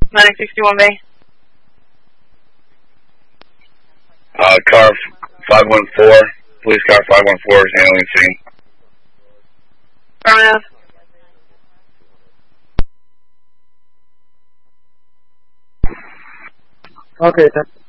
961 Bay. Car 514, police car 514 is handling scene. Affirmative. Okay,